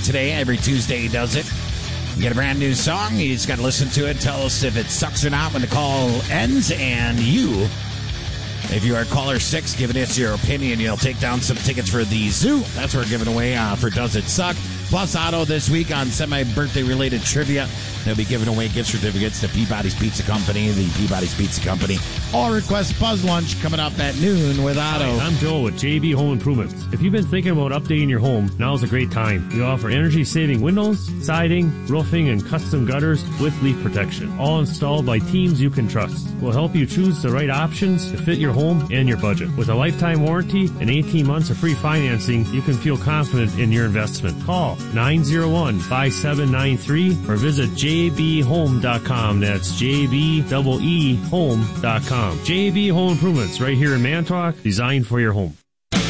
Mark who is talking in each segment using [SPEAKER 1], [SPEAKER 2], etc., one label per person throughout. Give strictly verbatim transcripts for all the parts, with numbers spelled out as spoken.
[SPEAKER 1] today. Every Tuesday he does it. You get a brand new song. You just got to listen to it. Tell us if it sucks or not when the call ends. And you, if you are caller six, giving us your opinion, you'll take down some tickets for the zoo. That's what we're giving away uh, for Does It Suck? Plus Otto this week on semi-birthday related trivia. They'll be giving away gift certificates to Peabody's Pizza Company, the Peabody's Pizza Company. All request Buzz Lunch coming up at noon with Otto.
[SPEAKER 2] Hi, I'm Joe with J B Home Improvements. If you've been thinking about updating your home, now's a great time. We offer energy-saving windows, siding, roofing, and custom gutters with leak protection. All installed by teams you can trust. We'll help you choose the right options to fit your home and your budget. With a lifetime warranty and eighteen months of free financing, you can feel confident in your investment. Call nine oh one, five seven nine three or visit j b home dot com. That's J B E E home dot com. J B Home Improvements right here in Manitowoc, designed for your home.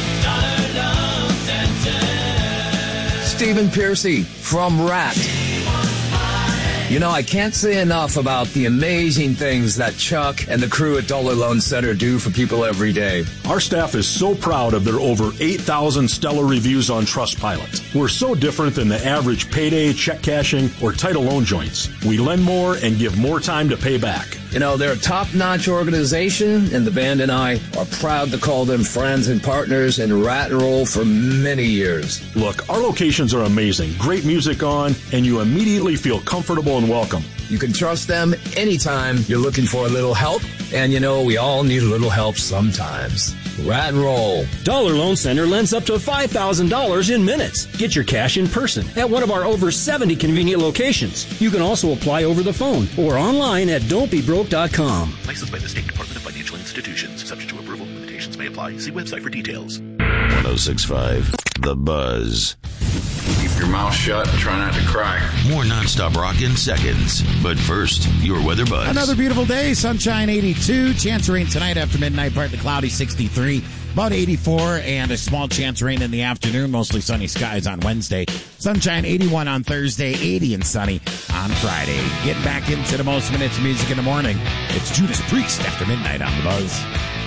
[SPEAKER 3] Stephen Piercy from Rat. You know, I can't say enough about the amazing things that Chuck and the crew at Dollar Loan Center do for people every day.
[SPEAKER 4] Our staff is so proud of their over eight thousand stellar reviews on Trustpilot. We're so different than the average payday, check cashing, or title loan joints. We lend more and give more time to pay back.
[SPEAKER 3] You know, they're a top-notch organization, and the band and I are proud to call them friends and partners in Rat and Roll for many years.
[SPEAKER 4] Look, our locations are amazing. Great music on, and you immediately feel comfortable and welcome.
[SPEAKER 3] You can trust them anytime you're looking for a little help, and you know, we all need a little help sometimes. Rat and Roll.
[SPEAKER 5] Dollar Loan Center lends up to five thousand dollars in minutes. Get your cash in person at one of our over seventy convenient locations. You can also apply over the phone or online at don't be broke dot com.
[SPEAKER 6] Licensed by the State Department of Financial Institutions. Subject to approval. Limitations may apply. See website for details.
[SPEAKER 7] one oh six point five The Buzz.
[SPEAKER 8] Keep your mouth shut and try not to cry.
[SPEAKER 7] More nonstop rock in seconds. But first, your weather buzz.
[SPEAKER 1] Another beautiful day. Sunshine eighty-two. Chance of rain tonight after midnight. Partly cloudy sixty-three. About eighty-four. And a small chance of rain in the afternoon. Mostly sunny skies on Wednesday. Sunshine eighty-one on Thursday. eighty and sunny on Friday. Getting back into the most minutes of music in the morning. It's Judas Priest after midnight on The Buzz.